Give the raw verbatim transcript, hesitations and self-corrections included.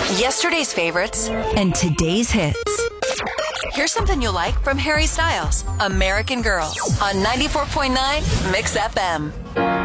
Yesterday's favorites and today's hits. Here's something you'll like from Harry Styles, American Girl, on ninety-four point nine Mix F M.